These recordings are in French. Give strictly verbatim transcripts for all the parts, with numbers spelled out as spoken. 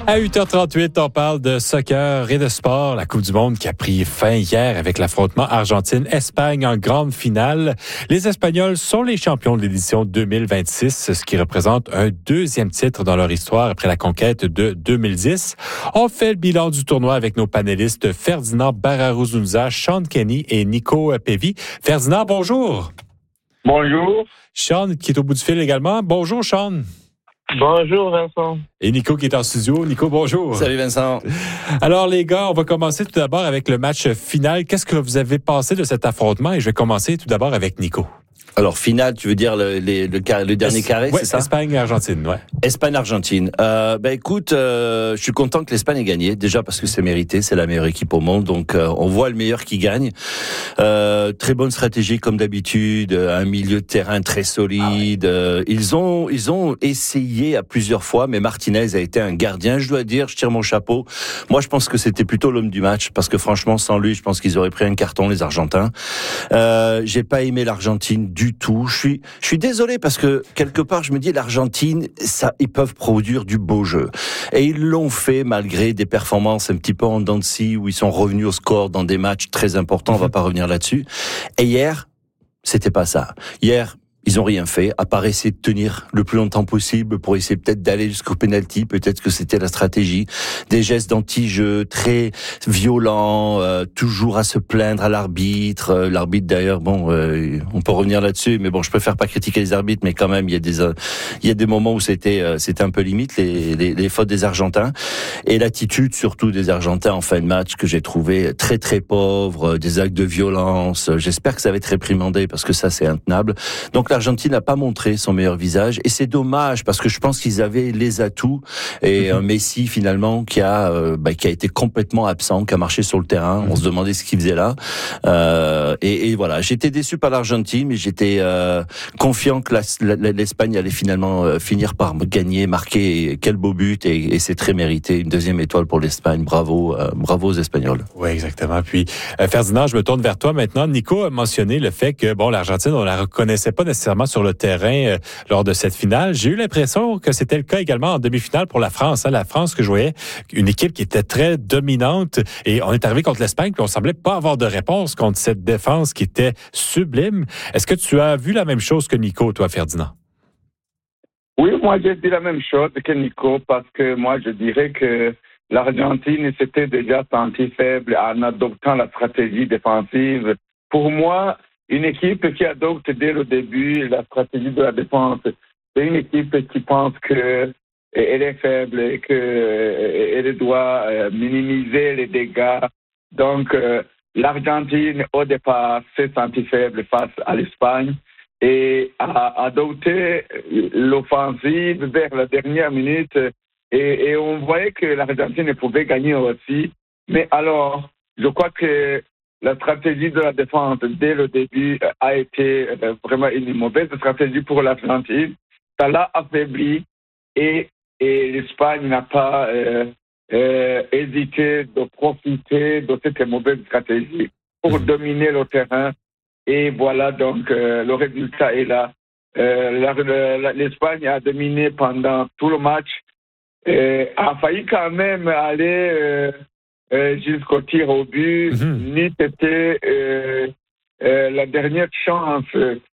À huit heures trente-huit, on parle de soccer et de sport. La Coupe du monde qui a pris fin hier avec l'affrontement Argentine-Espagne en grande finale. Les Espagnols sont les champions de l'édition deux mille vingt-six, ce qui représente un deuxième titre dans leur histoire après la conquête de deux mille dix. On fait le bilan du tournoi avec nos panélistes Ferdinand Bararuzunza, Sean Kenny et Nico Pevi. Ferdinand, bonjour. Bonjour. Sean qui est au bout du fil également. Bonjour, Sean. Bonjour Vincent. Et Nico qui est en studio. Nico, bonjour. Salut Vincent. Alors les gars, on va commencer tout d'abord avec le match final. Qu'est-ce que vous avez pensé de cet affrontement? Et je vais commencer tout d'abord avec Nico. Alors, finale, tu veux dire le, le, le, carré, le dernier carré, ouais, c'est ça? Espagne-Argentine, ouais. Espagne-Argentine. Euh, ben écoute, euh, je suis content que l'Espagne ait gagné. Déjà parce que c'est mérité, c'est la meilleure équipe au monde. Donc, euh, on voit le meilleur qui gagne. Euh, très bonne stratégie comme d'habitude, un milieu de terrain très solide. Euh, ils ont, ils ont essayé à plusieurs fois, mais Martinez a été un gardien. Je dois dire, je tire mon chapeau. Moi, je pense que c'était plutôt l'homme du match parce que franchement, sans lui, je pense qu'ils auraient pris un carton, les Argentins. Euh, j'ai pas aimé l'Argentine du tout. Je suis, je suis désolé parce que quelque part, je me dis l'Argentine, ça, ils peuvent produire du beau jeu. Et ils l'ont fait malgré des performances un petit peu en dents de scie où ils sont revenus au score dans des matchs très importants. On va pas revenir là-dessus. Et hier, c'était pas ça. Hier, ils ont rien fait, à part essayer de tenir le plus longtemps possible pour essayer peut-être d'aller jusqu'au penalty. Peut-être que c'était la stratégie. Des gestes d'anti-jeu très violents, euh, toujours à se plaindre à l'arbitre. Euh, l'arbitre d'ailleurs, bon, euh, on peut revenir là-dessus, mais bon, je préfère pas critiquer les arbitres, mais quand même, il y a des, euh, il y a des moments où c'était, euh, c'était un peu limite les, les, les fautes des Argentins et l'attitude surtout des Argentins en fin de match que j'ai trouvé très très pauvre, euh, des actes de violence. J'espère que ça va être réprimandé parce que ça c'est intenable. Donc l'Argentine n'a pas montré son meilleur visage et c'est dommage parce que je pense qu'ils avaient les atouts et un Messi finalement qui a euh, bah, qui a été complètement absent, qui a marché sur le terrain. On se demandait ce qu'il faisait là. Euh, et, et voilà, j'étais déçu par l'Argentine, mais j'étais euh, confiant que la, la, l'Espagne allait finalement euh, finir par gagner, marquer. Quel beau but et, et c'est très mérité. Une deuxième étoile pour l'Espagne. Bravo, euh, bravo aux Espagnols. Oui, exactement. Puis euh, Ferdinand, je me tourne vers toi maintenant. Nico a mentionné le fait que bon, l'Argentine, on la reconnaissait pas nécessairement sur le terrain euh, lors de cette finale. J'ai eu l'impression que c'était le cas également en demi-finale pour la France. Hein. La France que je voyais, une équipe qui était très dominante et on est arrivé contre l'Espagne puis on semblait pas avoir de réponse contre cette défense qui était sublime. Est-ce que tu as vu la même chose que Nico, toi, Ferdinand? Oui, moi j'ai dit la même chose que Nico parce que moi je dirais que l'Argentine s'était déjà sentie faible en adoptant la stratégie défensive. Pour moi, une équipe qui adopte dès le début la stratégie de la défense, c'est une équipe qui pense qu'elle est faible et qu'elle doit minimiser les dégâts. Donc, l'Argentine, au départ, s'est sentie faible face à l'Espagne et a adopté l'offensive vers la dernière minute. Et, et on voyait que l'Argentine pouvait gagner aussi. Mais alors, je crois que la stratégie de la défense dès le début a été vraiment une mauvaise stratégie pour l'Argentine. Ça l'a affaibli et, et l'Espagne n'a pas euh, euh, hésité de profiter de cette mauvaise stratégie pour dominer le terrain. Et voilà, donc euh, le résultat est là. Euh, la, la, L'Espagne a dominé pendant tout le match, euh, a failli quand même aller euh, Euh, jusqu'au tir au but, mmh. ni c'était euh, euh, la dernière chance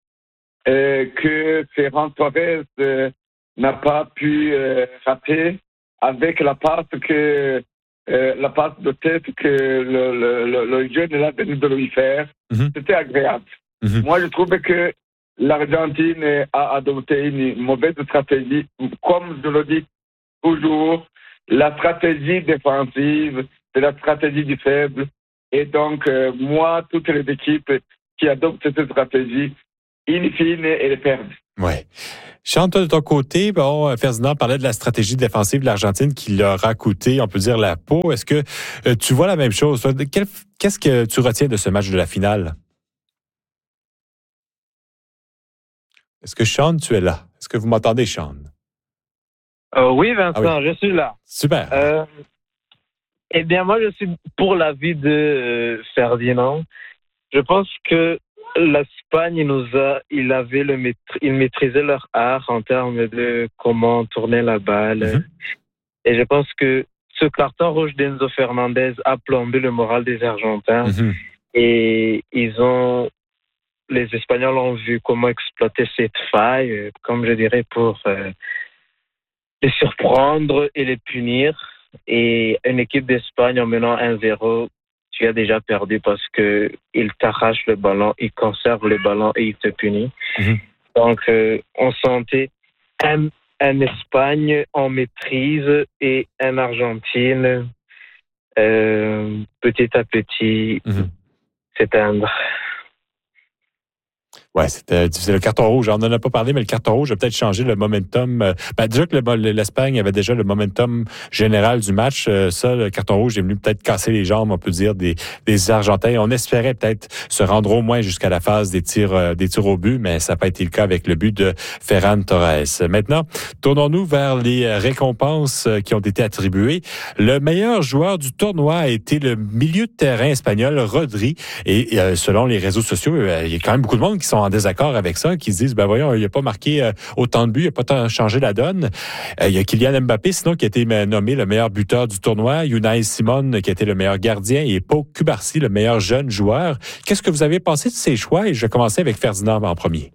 euh, que Ferran Torres euh, n'a pas pu euh, rater avec la passe que euh, la passe de tête que le, le, le jeune a venu de lui faire. Mmh. C'était agréable. Mmh. Moi, je trouve que l'Argentine a adopté une mauvaise stratégie, comme je le dis toujours, la stratégie défensive. C'est la stratégie du faible. Et donc, euh, moi, toutes les équipes qui adoptent cette stratégie, in fine, elles perdent. Oui. Chante, de ton côté, bon, Ferdinand parlait de la stratégie défensive de l'Argentine qui leur a coûté, on peut dire, la peau. Est-ce que euh, tu vois la même chose? Quel, qu'est-ce que tu retiens de ce match de la finale? Est-ce que Sean, tu es là? Est-ce que vous m'entendez, Sean? Euh, oui, Vincent, ah oui. Je suis là. Super. Euh, eh bien, moi, je suis pour l'avis de euh, Ferdinand. Je pense que l'Espagne, il nous a, il avait le maîtri, ils maîtrisaient leur art en termes de comment tourner la balle. Mm-hmm. Et je pense que ce carton rouge d'Enzo Fernandez a plombé le moral des Argentins. Mm-hmm. Et ils ont, les Espagnols ont vu comment exploiter cette faille, comme je dirais, pour euh, les surprendre et les punir. Et une équipe d'Espagne en menant un zéro, tu as déjà perdu parce que il t'arrache le ballon, il conserve le ballon et il te punit. Mm-hmm. Donc, euh, on sentait un, un Espagne en maîtrise et un Argentine euh, petit à petit mm-hmm. s'éteindre. Ouais, c'était difficile. Le carton rouge, on n'en a pas parlé, mais le carton rouge a peut-être changé le momentum. Ben, déjà que le, l'Espagne avait déjà le momentum général du match. Ça, le carton rouge est venu peut-être casser les jambes, on peut dire, des, des Argentins. On espérait peut-être se rendre au moins jusqu'à la phase des tirs, des tirs au but, mais ça n'a pas été le cas avec le but de Ferran Torres. Maintenant, tournons-nous vers les récompenses qui ont été attribuées. Le meilleur joueur du tournoi a été le milieu de terrain espagnol, Rodri. Et, et selon les réseaux sociaux, il y a quand même beaucoup de monde qui sont en désaccord avec ça, qui se disent, ben voyons, il n'a pas marqué euh, autant de buts, il n'a pas tant changé la donne. Euh, il y a Kylian Mbappé, sinon, qui a été nommé le meilleur buteur du tournoi, Unai Simon, qui a été le meilleur gardien, et Pau Cubarsí, le meilleur jeune joueur. Qu'est-ce que vous avez pensé de ces choix? Et je vais commencer avec Ferdinand en premier.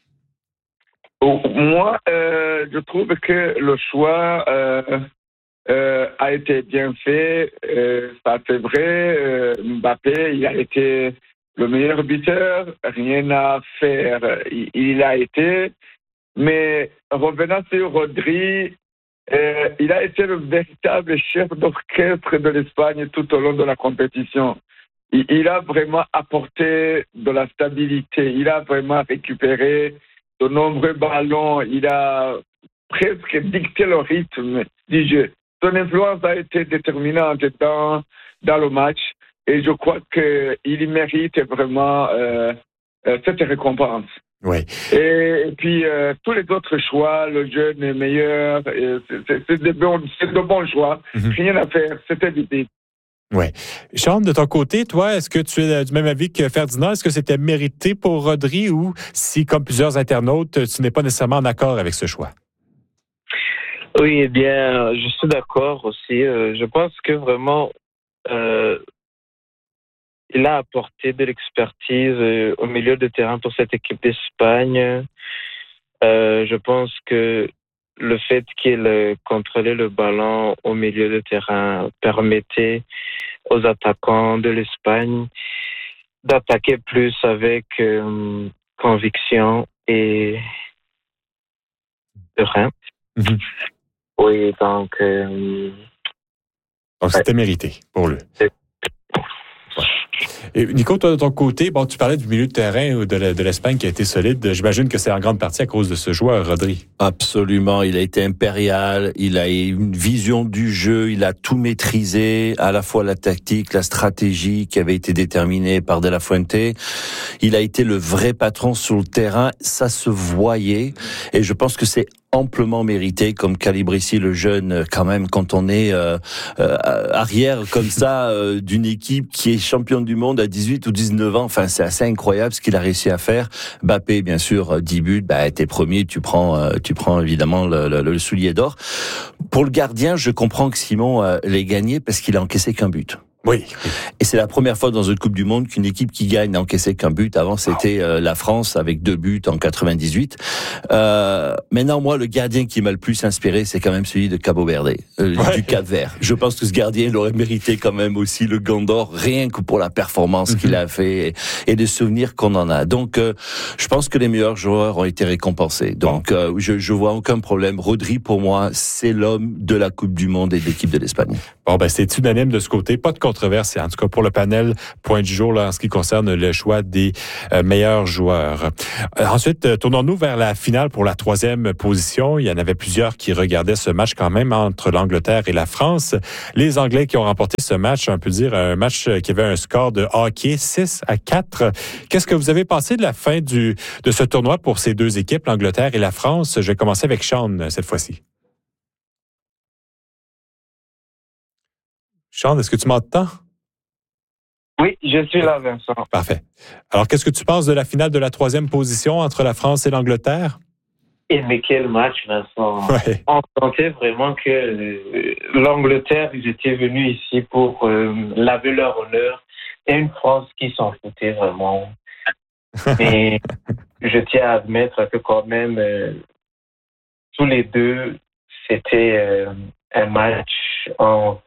Moi, euh, je trouve que le choix euh, euh, a été bien fait. Euh, ça, c'est vrai. Euh, Mbappé, il a été le meilleur buteur, rien à faire. Il, il a été. Mais revenant sur Rodri, euh, il a été le véritable chef d'orchestre de l'Espagne tout au long de la compétition. Il, il a vraiment apporté de la stabilité. Il a vraiment récupéré de nombreux ballons. Il a presque dicté le rythme du jeu. Son influence a été déterminante dans, dans le match. Et je crois qu'il mérite vraiment euh, euh, cette récompense. Oui. Et, et puis, euh, tous les autres choix, le jeune est meilleur, et c'est, c'est, c'est, de bons, c'est de bons choix. Mm-hmm. Rien à faire, c'était l'idée. Oui. Sean, de ton côté, toi, est-ce que tu es du même avis que Ferdinand? Est-ce que c'était mérité pour Rodri ou si, comme plusieurs internautes, tu n'es pas nécessairement en accord avec ce choix? Oui, eh bien, je suis d'accord aussi. Je pense que vraiment... Euh, Il a apporté de l'expertise au milieu de terrain pour cette équipe d'Espagne. Euh, je pense que le fait qu'il contrôlait le ballon au milieu de terrain permettait aux attaquants de l'Espagne d'attaquer plus avec euh, conviction et serein. Mm-hmm. Oui, donc... Euh, donc, c'était ouais. mérité pour lui. C'est... Et Nico, toi, de ton côté, bon, tu parlais du milieu de terrain de, de l'Espagne qui a été solide. J'imagine que c'est en grande partie à cause de ce joueur, Rodri. Absolument. Il a été impérial. Il a une vision du jeu. Il a tout maîtrisé, à la fois la tactique, la stratégie qui avait été déterminée par De La Fuente. Il a été le vrai patron sur le terrain. Ça se voyait. Et je pense que c'est amplement mérité, comme calibre ici le jeune, quand même, quand on est euh, euh, arrière comme ça euh, d'une équipe qui est championne du monde à dix-huit ou dix-neuf ans. Enfin, c'est assez incroyable ce qu'il a réussi à faire. Mbappé, bien sûr, dix buts, bah, t'es premier, tu prends, euh, tu prends évidemment le, le, le soulier d'or. Pour le gardien, je comprends que Simon euh, l'ait gagné parce qu'il a encaissé qu'un but. Oui. Et c'est la première fois dans une Coupe du Monde qu'une équipe qui gagne n'a encaissé qu'un but. Avant, c'était euh, la France avec deux buts en quatre-vingt-dix-huit. Euh, maintenant, moi, le gardien qui m'a le plus inspiré, c'est quand même celui de Cabo Verde, euh, ouais. du Cap-Vert. Je pense que ce gardien, il aurait mérité quand même aussi le Gant d'Or, rien que pour la performance mm-hmm. qu'il a fait et, et les souvenirs qu'on en a. Donc, euh, je pense que les meilleurs joueurs ont été récompensés. Donc, euh, je, je vois aucun problème. Rodri, pour moi, c'est l'homme de la Coupe du Monde et de l'équipe de l'Espagne. Bon, ben, c'est unanime de ce côté. Pas de controverse, en tout cas pour le panel point du jour là, en ce qui concerne le choix des euh, meilleurs joueurs. Euh, ensuite, euh, tournons-nous vers la finale pour la troisième position. Il y en avait plusieurs qui regardaient ce match quand même entre l'Angleterre et la France. Les Anglais qui ont remporté ce match, on peut dire un match qui avait un score de hockey six à quatre. Qu'est-ce que vous avez pensé de la fin du de ce tournoi pour ces deux équipes, l'Angleterre et la France? Je vais commencer avec Sean cette fois-ci. Sean, est-ce que tu m'entends? Oui, je suis là, Vincent. Parfait. Alors, qu'est-ce que tu penses de la finale de la troisième position entre la France et l'Angleterre? Et mais quel match, Vincent. Ouais. On sentait vraiment que euh, l'Angleterre, ils étaient venus ici pour euh, laver leur honneur. Et une France qui s'en foutait vraiment. Mais je tiens à admettre que quand même, euh, tous les deux, c'était euh, un match en,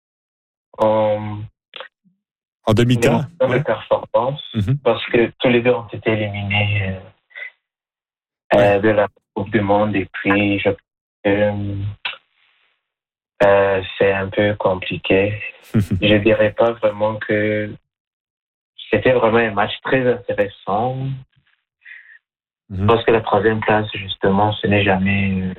en, en demi-temps en ouais. de performance, mm-hmm. parce que tous les deux ont été éliminés euh, ouais. euh, de la Coupe du Monde. Et puis, je, euh, euh, c'est un peu compliqué. Je dirais pas vraiment que c'était vraiment un match très intéressant. Mm-hmm. Parce que la troisième place, justement, ce n'est jamais... Euh...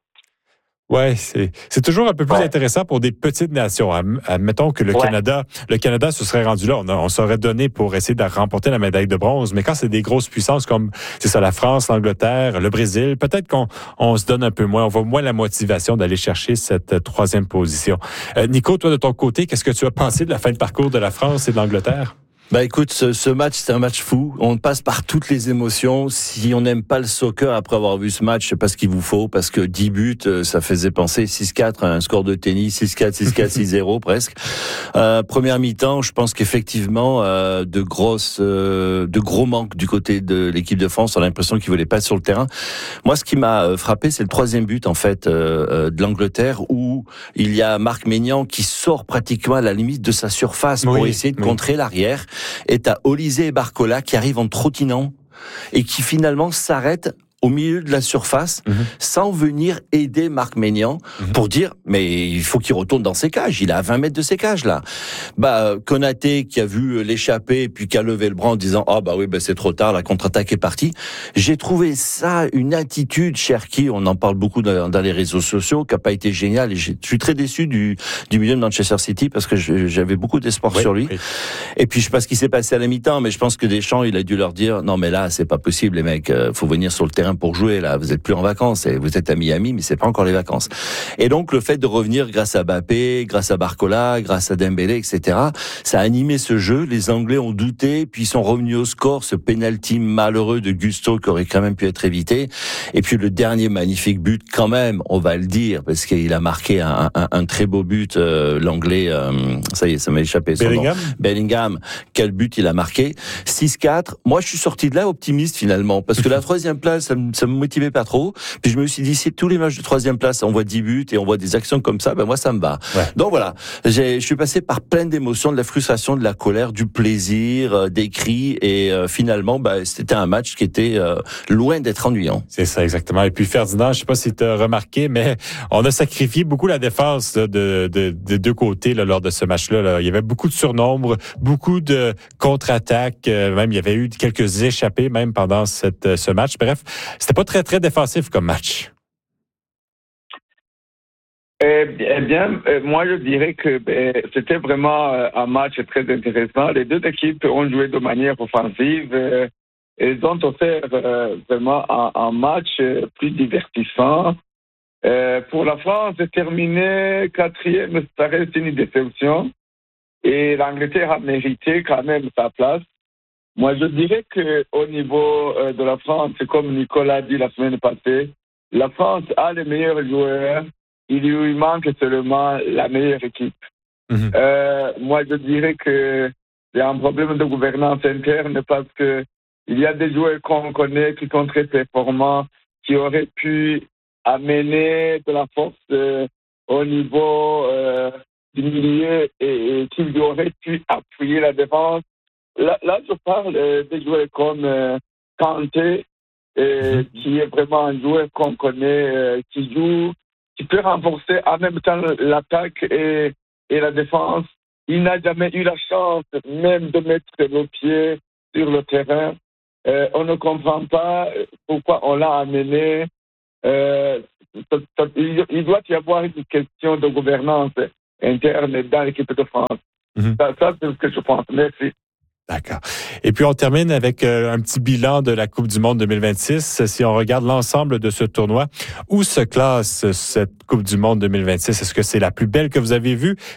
Ouais, c'est c'est toujours un peu plus ouais. intéressant pour des petites nations. Admettons que le ouais. Canada, le Canada se serait rendu là, on, a, on s'aurait donné pour essayer de remporter la médaille de bronze. Mais quand c'est des grosses puissances comme c'est ça, la France, l'Angleterre, le Brésil, peut-être qu'on on se donne un peu moins, on voit moins la motivation d'aller chercher cette euh, troisième position. Euh, Nico, toi de ton côté, qu'est-ce que tu as pensé de la fin de parcours de la France et de l'Angleterre? Bah écoute, ce, ce match, c'est un match fou. On passe par toutes les émotions. Si on n'aime pas le soccer après avoir vu ce match, c'est pas ce qu'il vous faut, parce que dix buts, ça faisait penser six quatre, un score de tennis, six quatre, six quatre, six zéro presque. Euh, première mi-temps, je pense qu'effectivement, euh, de grosses, euh, de gros manques du côté de l'équipe de France. On a l'impression qu'ils voulaient pas sur le terrain. Moi, ce qui m'a frappé, c'est le troisième but en fait euh, de l'Angleterre, où il y a Marc Maignan qui sort pratiquement à la limite de sa surface oui, pour essayer de oui. contrer l'arrière. Et t'as Olysée et Barcola qui arrivent en trottinant et qui finalement s'arrêtent au milieu de la surface, mmh. sans venir aider Marc Maignan mmh. pour dire, mais il faut qu'il retourne dans ses cages. Il est à vingt mètres de ses cages, là. Bah, Konaté, qui a vu l'échapper, puis qui a levé le bras en disant, ah, oh, bah oui, bah, c'est trop tard, la contre-attaque est partie. J'ai trouvé ça une attitude, Cherki, on en parle beaucoup dans, dans les réseaux sociaux, qui a pas été géniale. Et je suis très déçu du, du milieu de Manchester City parce que je, j'avais beaucoup d'espoir oui, sur lui. Oui. Et puis, je sais pas ce qui s'est passé à la mi-temps, mais je pense que Deschamps, il a dû leur dire, non, mais là, c'est pas possible, les mecs, euh, faut venir sur le terrain pour jouer, là. Vous êtes plus en vacances. Vous êtes à Miami, mais c'est pas encore les vacances. Et donc, le fait de revenir grâce à Mbappé, grâce à Barcola, grâce à Dembélé, et cetera, ça a animé ce jeu. Les Anglais ont douté, puis ils sont revenus au score. Ce penalty malheureux de Gusto qui aurait quand même pu être évité. Et puis, le dernier magnifique but, quand même, on va le dire, parce qu'il a marqué un, un, un très beau but, euh, l'Anglais, euh, ça y est, ça m'a échappé. Son Bellingham. nom. Bellingham. Quel but il a marqué. six quatre. Moi, je suis sorti de là optimiste, finalement, parce que la troisième place, ça me, ça me motivait pas trop. Puis je me suis dit, si tous les matchs de troisième place, on voit dix buts et on voit des actions comme ça, ben moi, ça me va. Ouais. Donc voilà. J'ai, je suis passé par plein d'émotions, de la frustration, de la colère, du plaisir, euh, des cris, et euh, finalement, ben, c'était un match qui était euh, loin d'être ennuyant. C'est ça, exactement. Et puis Ferdinand, je sais pas si tu as remarqué, mais on a sacrifié beaucoup la défense là, de, de, de deux côtés là, lors de ce match-là. Là. Il y avait beaucoup de surnombre, beaucoup de contre-attaques, euh, même il y avait eu quelques échappées même pendant cette, ce match. Bref, c'était pas très, très défensif comme match. Eh bien, moi, je dirais que eh, c'était vraiment un match très intéressant. Les deux équipes ont joué de manière offensive. Eh, elles ont offert eh, vraiment un, un match plus divertissant. Eh, pour la France, terminer quatrième, ça reste une déception. Et l'Angleterre a mérité quand même sa place. Moi, je dirais qu'au niveau de la France, comme Nicolas a dit la semaine passée, la France a les meilleurs joueurs. Il lui manque seulement la meilleure équipe. Mmh. Euh, moi, je dirais que il y a un problème de gouvernance interne parce que il y a des joueurs qu'on connaît qui sont très performants, qui auraient pu amener de la force euh, au niveau euh, du milieu et, et qui auraient pu appuyer la défense. Là, là je parle euh, des joueurs comme euh, Kanté, euh, mmh. qui est vraiment un joueur qu'on connaît, euh, qui joue, qui peut renforcer en même temps l'attaque et, et la défense. Il n'a jamais eu la chance même de mettre le pied sur le terrain. Euh, on ne comprend pas pourquoi on l'a amené. Euh, il doit y avoir une question de gouvernance interne dans l'équipe de France. Mm-hmm. Ça, ça, c'est ce que je pense. Merci. D'accord. Et puis, on termine avec euh, un petit bilan de la Coupe du Monde deux mille vingt-six. Si on regarde l'ensemble de ce tournoi, où se classe cette Coupe du Monde deux mille vingt-six? Est-ce que c'est la plus belle que vous avez vue? C'est la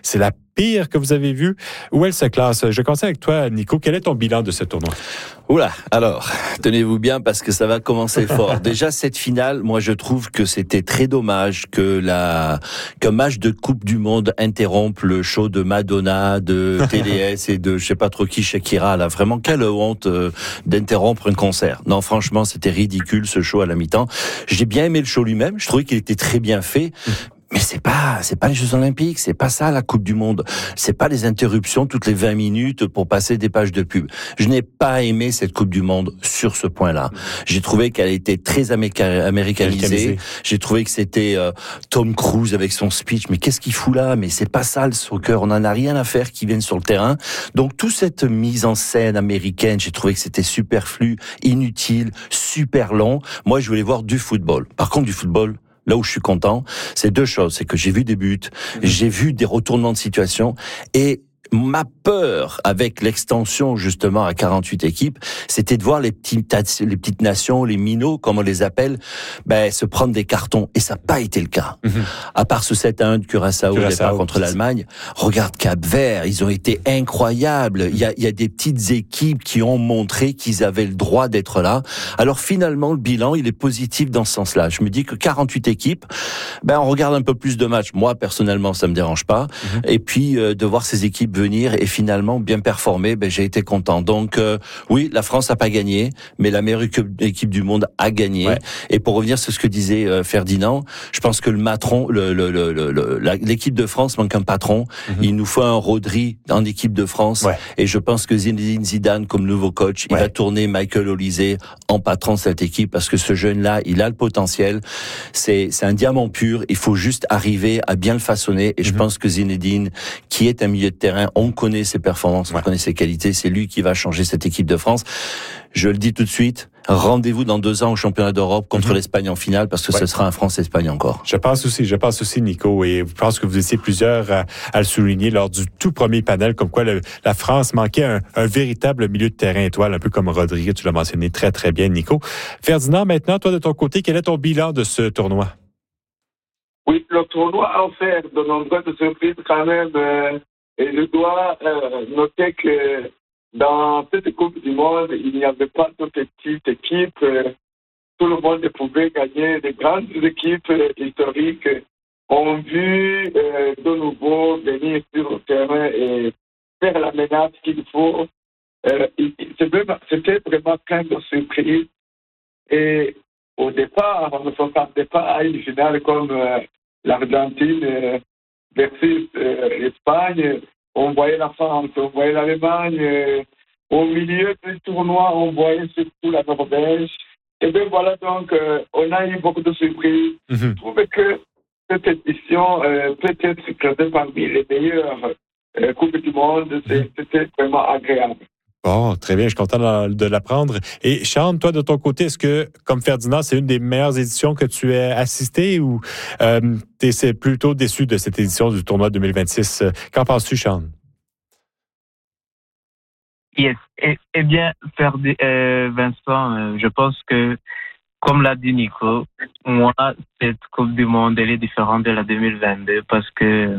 pire que vous avez vu? Où elle se classe? Je commence avec toi, Nico. Quel est ton bilan de ce tournoi? Oula, alors, tenez-vous bien parce que ça va commencer fort. Déjà, cette finale, moi, je trouve que c'était très dommage que la, qu'un match de Coupe du Monde interrompe le show de Madonna, de T D S et de je sais pas trop qui, Shakira. Là, vraiment, quelle honte euh, d'interrompre un concert. Non, franchement, c'était ridicule, ce show à la mi-temps. J'ai bien aimé le show lui-même. Je trouvais qu'il était très bien fait. Mais c'est pas, c'est pas les Jeux Olympiques, c'est pas ça la Coupe du Monde. C'est pas les interruptions toutes les vingt minutes pour passer des pages de pub. Je n'ai pas aimé cette Coupe du Monde sur ce point-là. J'ai trouvé qu'elle était très américa- américanisée. J'ai trouvé que c'était euh, Tom Cruise avec son speech. Mais qu'est-ce qu'il fout là? Mais c'est pas ça le soccer. On en a rien à faire qu'ils viennent sur le terrain. Donc toute cette mise en scène américaine, j'ai trouvé que c'était superflu, inutile, super long. Moi, je voulais voir du football. Par contre, du football. Là où je suis content, c'est deux choses. C'est que j'ai vu des buts, mmh. j'ai vu des retournements de situation et ma peur avec l'extension justement à quarante-huit équipes, c'était de voir les petites, les petites nations, les minots, comme on les appelle, ben, se prendre des cartons. Et ça n'a pas été le cas. Mmh. À part ce sept à un de Curaçao, Curaçao au départ contre l'Allemagne, regarde Cap-Vert, ils ont été incroyables. Il y a, il y a des petites équipes qui ont montré qu'ils avaient le droit d'être là. Alors finalement, le bilan, il est positif dans ce sens-là. Je me dis que quarante-huit équipes, ben, on regarde un peu plus de matchs. Moi, personnellement, ça me dérange pas. Mmh. Et puis, euh, de voir ces équipes venir et finalement bien performer, ben j'ai été content. Donc euh, oui, la France a pas gagné, mais la meilleure équipe du monde a gagné. Ouais. Et pour revenir sur ce que disait euh, Ferdinand, je pense que le matron, le, le, le, le la, l'équipe de France manque un patron. Mm-hmm. Il nous faut un Rodri en équipe de France. Ouais. Et je pense que Zinedine Zidane, comme nouveau coach, ouais. il va tourner Michael Olise en patron de cette équipe parce que ce jeune-là, il a le potentiel. C'est c'est un diamant pur. Il faut juste arriver à bien le façonner. Et mm-hmm. je pense que Zinedine, qui est un milieu de terrain, on connaît ses performances, on ouais. connaît ses qualités, c'est lui qui va changer cette équipe de France. Je le dis tout de suite, rendez-vous dans deux ans au championnat d'Europe contre mm-hmm. l'Espagne en finale parce que ouais. ce sera un France-Espagne encore. Je pense aussi, je pense aussi, Nico, et je pense que vous étiez plusieurs à, à le souligner lors du tout premier panel, comme quoi le, la France manquait un, un véritable milieu de terrain étoile, un peu comme Rodri, tu l'as mentionné très très bien, Nico. Ferdinand, maintenant, toi de ton côté, quel est ton bilan de ce tournoi? Oui, le tournoi a offert de nombreuses surprises quand même. Euh... Et je dois euh, noter que dans cette Coupe du Monde, il n'y avait pas de petites équipes. Tout le monde pouvait gagner. Les grandes équipes historiques ont vu euh, de nouveau venir sur le terrain et faire la menace qu'il faut. Euh, c'était vraiment plein de surprises. Et au départ, on ne s'attendait pas à une finale comme euh, l'Argentine. Euh, versus euh, l'Espagne, on voyait la France, on voyait l'Allemagne. Euh, au milieu du tournoi, on voyait surtout la Norvège. Et bien voilà, donc, euh, on a eu beaucoup de surprises. Mm-hmm. Je trouve que cette édition euh, peut être classée parmi les meilleures euh, Coupes du Monde. Mm-hmm. C'était vraiment agréable. Bon, très bien, je suis content de l'apprendre. Et Sean, toi, de ton côté, est-ce que, comme Ferdinand, c'est une des meilleures éditions que tu as assistées ou euh, tu es plutôt déçu de cette édition du tournoi deux mille vingt-six? Qu'en penses-tu, Sean? Yes. Eh, eh bien, Ferdi, euh, Vincent, euh, je pense que, comme l'a dit Nico, moi, cette Coupe du Monde, elle est différente de la deux mille vingt-deux parce que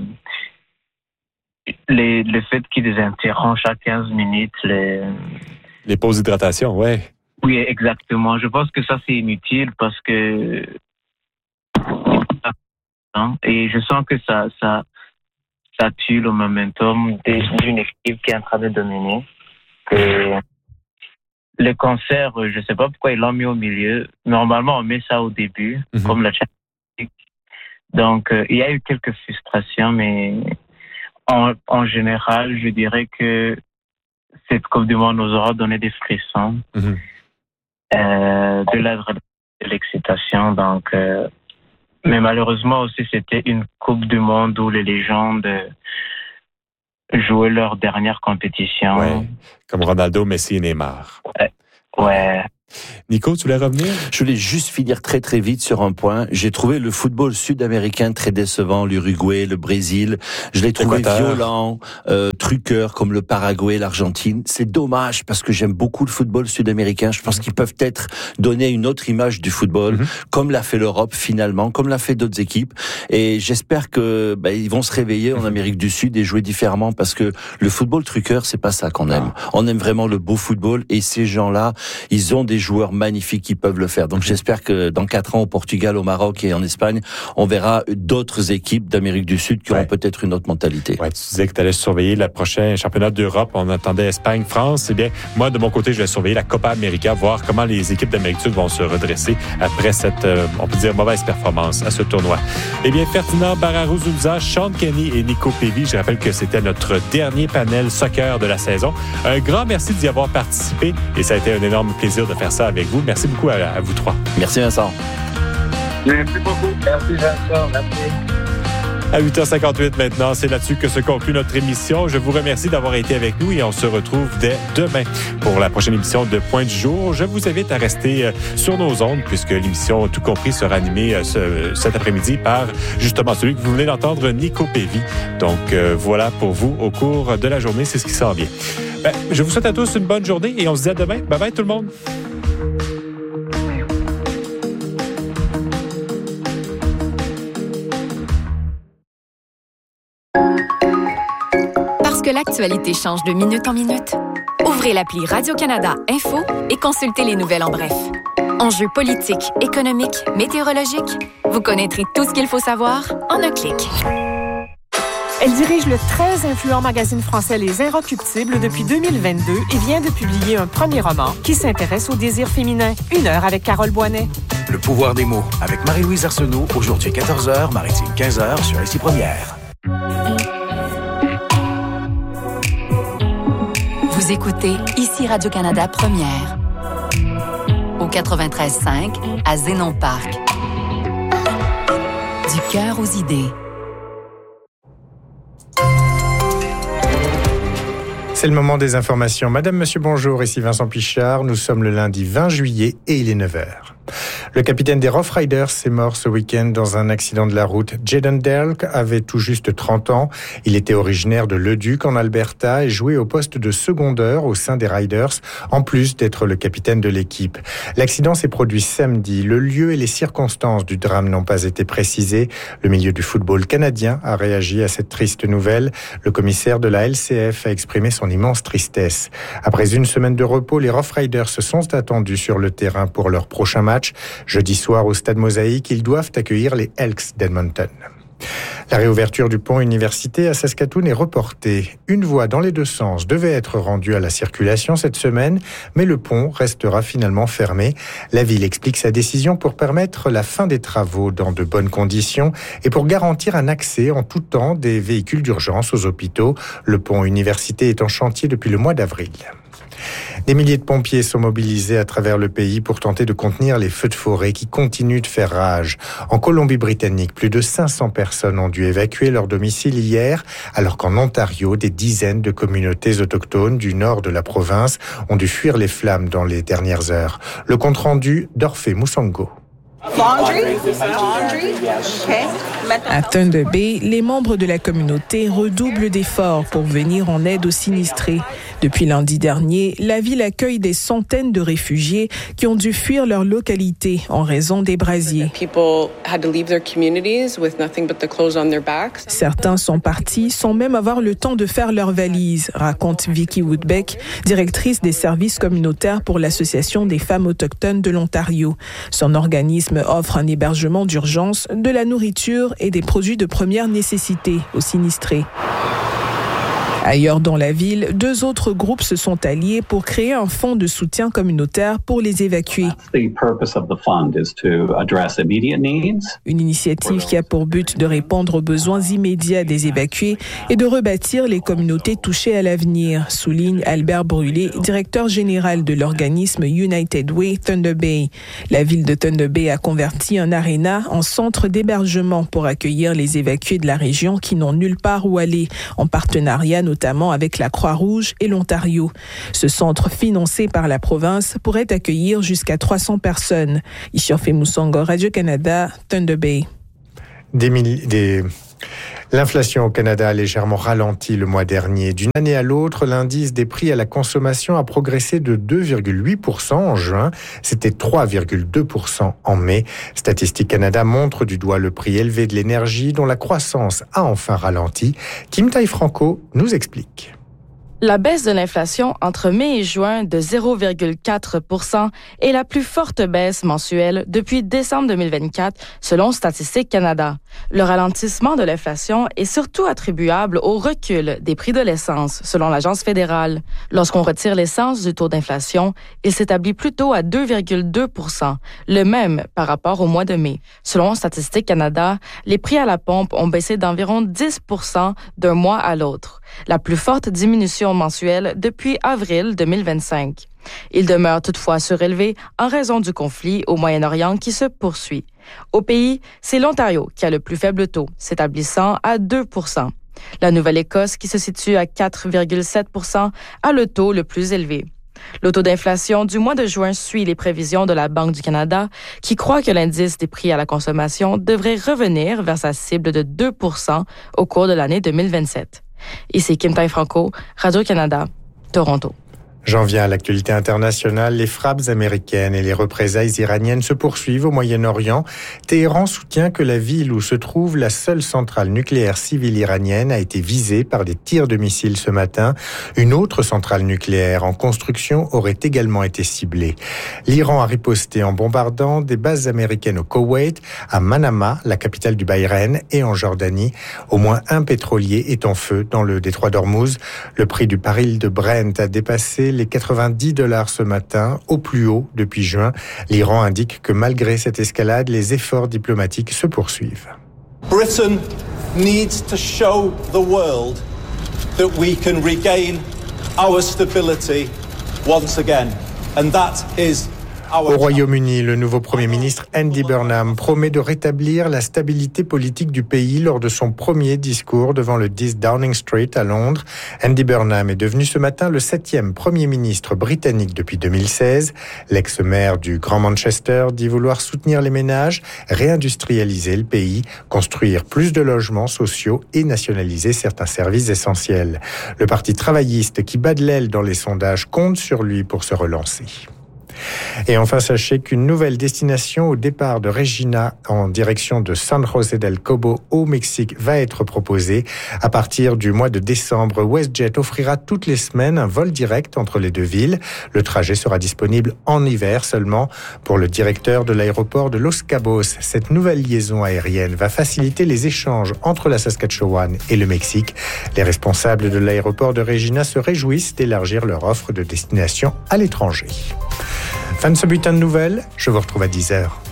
Les, le fait qu'ils interrompent chaque quinze minutes les... Les pauses d'hydratation, ouais. Oui, exactement. Je pense que ça, c'est inutile parce que... Et je sens que ça, ça, ça tue le momentum d'une équipe qui est en train de dominer. Et le concert, je ne sais pas pourquoi ils l'ont mis au milieu. Normalement, on met ça au début, mm-hmm. comme la Champions League. Donc, euh, il y a eu quelques frustrations, mais... En, en général, je dirais que cette Coupe du Monde nous aura donné des frissons, mmh. euh, de l'adrénaline, de l'excitation. Donc, euh, mais malheureusement aussi, c'était une Coupe du Monde où les légendes jouaient leur dernière compétition. Ouais, comme Ronaldo, Messi et Neymar. Euh, ouais. Nico, tu voulais revenir? Je voulais juste finir très très vite sur un point. J'ai trouvé le football sud-américain très décevant, l'Uruguay, le Brésil. Je l'ai trouvé Équateur. violent, euh, truqueur comme le Paraguay, l'Argentine. C'est dommage parce que j'aime beaucoup le football sud-américain. Je pense qu'ils peuvent être donner une autre image du football, mm-hmm. comme l'a fait l'Europe finalement, comme l'a fait d'autres équipes. Et j'espère que bah, ils vont se réveiller en Amérique du Sud et jouer différemment parce que le football truqueur, c'est pas ça qu'on aime. Ah. On aime vraiment le beau football et ces gens-là, ils ont des joueurs magnifiques qui peuvent le faire. Donc j'espère que dans quatre ans au Portugal, au Maroc et en Espagne, on verra d'autres équipes d'Amérique du Sud qui ouais. auront peut-être une autre mentalité. Ouais, tu disais que tu allais surveiller le prochain championnat d'Europe. On attendait Espagne, France. Eh bien, moi, de mon côté, je vais surveiller la Copa América, voir comment les équipes d'Amérique du Sud vont se redresser après cette, euh, on peut dire, mauvaise performance à ce tournoi. Eh bien, Ferdinand Bararuzulza, Sean Kenny et Nico Pévy, je rappelle que c'était notre dernier panel soccer de la saison. Un grand merci d'y avoir participé et ça a été un énorme plaisir de faire ça avec vous. Merci beaucoup à, à vous trois. Merci Vincent. Merci beaucoup. Merci Vincent. Merci. À huit heures cinquante-huit maintenant, c'est là-dessus que se conclut notre émission. Je vous remercie d'avoir été avec nous et on se retrouve dès demain pour la prochaine émission de Point du jour. Je vous invite à rester sur nos ondes puisque l'émission Tout compris sera animée ce, cet après-midi par justement celui que vous venez d'entendre, Nico Pévy. Donc euh, voilà pour vous au cours de la journée, c'est ce qui s'en vient. Ben, je vous souhaite à tous une bonne journée et on se dit à demain. Bye bye tout le monde. Parce que l'actualité change de minute en minute, ouvrez l'appli Radio-Canada Info et consultez les nouvelles en bref. Enjeux politiques, économiques, météorologiques, vous connaîtrez tout ce qu'il faut savoir en un clic. Elle dirige le très influent magazine français Les Inrecuptibles depuis deux mille vingt-deux et vient de publier un premier roman qui s'intéresse au désir féminin. Une heure avec Carole Boinet. Le pouvoir des mots avec Marie-Louise Arsenault, aujourd'hui quatorze heures, Maritime quinze heures sur Ici Première. Vous écoutez Ici Radio-Canada Première. Au quatre-vingt-treize cinq, à Zénon Parc. Du cœur aux idées. C'est le moment des informations. Madame, monsieur, bonjour, ici Vincent Pichard. Nous sommes le lundi vingt juillet et il est neuf heures. Le capitaine des Rough Riders est mort ce week-end dans un accident de la route. Jaden Delk avait tout juste trente ans. Il était originaire de Leduc en Alberta et jouait au poste de secondeur au sein des Riders, en plus d'être le capitaine de l'équipe. L'accident s'est produit samedi. Le lieu et les circonstances du drame n'ont pas été précisés. Le milieu du football canadien a réagi à cette triste nouvelle. Le commissaire de la L C F a exprimé son immense tristesse. Après une semaine de repos, les Rough Riders se sont attendus sur le terrain pour leur prochain match. Jeudi soir, au Stade Mosaïque, ils doivent accueillir les Elks d'Edmonton. La réouverture du pont Université à Saskatoon est reportée. Une voie dans les deux sens devait être rendue à la circulation cette semaine, mais le pont restera finalement fermé. La ville explique sa décision pour permettre la fin des travaux dans de bonnes conditions et pour garantir un accès en tout temps des véhicules d'urgence aux hôpitaux. Le pont Université est en chantier depuis le mois d'avril. Des milliers de pompiers sont mobilisés à travers le pays pour tenter de contenir les feux de forêt qui continuent de faire rage. En Colombie-Britannique, plus de cinq cents personnes ont dû évacuer leur domicile hier, alors qu'en Ontario, des dizaines de communautés autochtones du nord de la province ont dû fuir les flammes dans les dernières heures. Le compte-rendu d'Orphée Moussango. À Thunder Bay, les membres de la communauté redoublent d'efforts pour venir en aide aux sinistrés. Depuis lundi dernier, la ville accueille des centaines de réfugiés qui ont dû fuir leur localité en raison des brasiers. Certains sont partis sans même avoir le temps de faire leurs valises, raconte Vicky Woodbeck, directrice des services communautaires pour l'Association des femmes autochtones de l'Ontario. Son organisme offre un hébergement d'urgence, de la nourriture et des produits de première nécessité aux sinistrés. Ailleurs dans la ville, deux autres groupes se sont alliés pour créer un fonds de soutien communautaire pour les évacuer. Une initiative qui a pour but de répondre aux besoins immédiats des évacués et de rebâtir les communautés touchées à l'avenir, souligne Albert Brûlé, directeur général de l'organisme United Way Thunder Bay. La ville de Thunder Bay a converti un aréna en centre d'hébergement pour accueillir les évacués de la région qui n'ont nulle part où aller, en partenariat notamment avec la Croix-Rouge et l'Ontario. Ce centre financé par la province pourrait accueillir jusqu'à trois cents personnes. Ishiorfe Moussango, Radio-Canada, Thunder Bay. Des, milli- des... L'inflation au Canada a légèrement ralenti le mois dernier. D'une année à l'autre, l'indice des prix à la consommation a progressé de deux virgule huit pour cent en juin. C'était trois virgule deux pour cent en mai. Statistique Canada montre du doigt le prix élevé de l'énergie dont la croissance a enfin ralenti. Kim Tai-Franco nous explique. La baisse de l'inflation entre mai et juin de zéro virgule quatre pour cent est la plus forte baisse mensuelle depuis décembre deux mille vingt-quatre, selon Statistique Canada. Le ralentissement de l'inflation est surtout attribuable au recul des prix de l'essence, selon l'Agence fédérale. Lorsqu'on retire l'essence du taux d'inflation, il s'établit plutôt à deux virgule deux pour cent, le même par rapport au mois de mai. Selon Statistique Canada, les prix à la pompe ont baissé d'environ dix pour cent d'un mois à l'autre, la plus forte diminution mensuelle depuis avril deux mille vingt-cinq. Il demeure toutefois surélevé en raison du conflit au Moyen-Orient qui se poursuit. Au pays, c'est l'Ontario qui a le plus faible taux, s'établissant à deux pour cent. La Nouvelle-Écosse, qui se situe à quatre virgule sept pour cent, a le taux le plus élevé. Le taux d'inflation du mois de juin suit les prévisions de la Banque du Canada, qui croit que l'indice des prix à la consommation devrait revenir vers sa cible de deux pour cent au cours de l'année deux mille vingt-sept. Ici Kim Tai-Franco, Radio-Canada, Toronto. J'en viens à l'actualité internationale. Les frappes américaines et les représailles iraniennes se poursuivent au Moyen-Orient. Téhéran soutient que la ville où se trouve la seule centrale nucléaire civile iranienne a été visée par des tirs de missiles ce matin. Une autre centrale nucléaire en construction aurait également été ciblée. L'Iran a riposté en bombardant des bases américaines au Koweït, à Manama, la capitale du Bahreïn, et en Jordanie. Au moins un pétrolier est en feu dans le détroit d'Ormuz. Le prix du baril de Brent a dépassé les quatre-vingt-dix dollars ce matin, au plus haut depuis juin. L'Iran indique que malgré cette escalade, les efforts diplomatiques se poursuivent. Britain needs to show the world that we can regain our stability once again. And that is Au Royaume-Uni, le nouveau Premier ministre Andy Burnham promet de rétablir la stabilité politique du pays lors de son premier discours devant le dix Downing Street à Londres. Andy Burnham est devenu ce matin le septième Premier ministre britannique depuis deux mille seize. L'ex-maire du Grand Manchester dit vouloir soutenir les ménages, réindustrialiser le pays, construire plus de logements sociaux et nationaliser certains services essentiels. Le Parti travailliste, qui bat de l'aile dans les sondages, compte sur lui pour se relancer. Et enfin, sachez qu'une nouvelle destination au départ de Regina en direction de San José del Cobo au Mexique va être proposée. À partir du mois de décembre, WestJet offrira toutes les semaines un vol direct entre les deux villes. Le trajet sera disponible en hiver seulement. Pour le directeur de l'aéroport de Los Cabos, cette nouvelle liaison aérienne va faciliter les échanges entre la Saskatchewan et le Mexique. Les responsables de l'aéroport de Regina se réjouissent d'élargir leur offre de destination à l'étranger. Fin de ce bulletin de nouvelles, je vous retrouve à dix heures.